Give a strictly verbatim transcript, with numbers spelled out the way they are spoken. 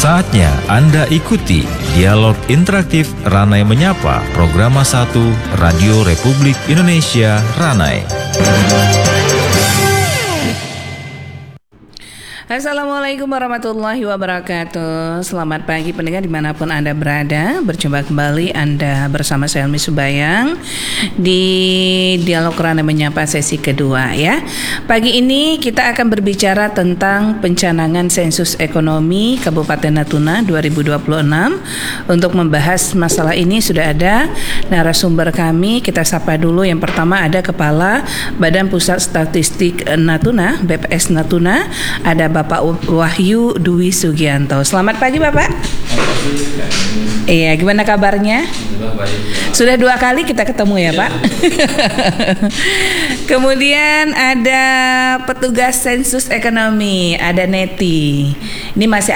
Saatnya Anda ikuti Dialog Interaktif Ranai Menyapa, Programa satu Radio Republik Indonesia Ranai. Assalamualaikum warahmatullahi wabarakatuh. Selamat pagi pendengar dimanapun Anda berada. Berjumpa kembali Anda bersama saya Helmi Subayang di Dialog Ranai Menyapa sesi kedua ya. Pagi ini kita akan berbicara tentang pencanangan sensus ekonomi Kabupaten Natuna dua ribu dua puluh enam. Untuk membahas masalah ini sudah ada narasumber kami. Kita sapa dulu. Yang pertama ada Kepala Badan Pusat Statistik Natuna, B P S Natuna, ada Bapak Wahyu Dwi Sugianto. Selamat pagi Bapak. Iya, gimana kabarnya? Sudah dua kali kita ketemu ya, Pak. Kemudian ada petugas sensus ekonomi, ada Neti. Ini masih